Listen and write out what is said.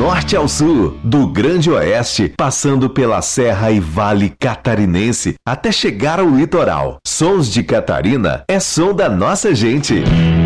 norte ao sul, do Grande Oeste, passando pela Serra e Vale Catarinense, até chegar ao litoral. Sons de Catarina é som da nossa gente.